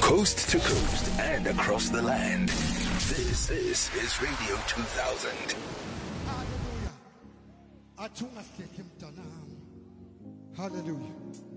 Coast to coast and across the land. This is Radio 2000. Hallelujah. Hallelujah.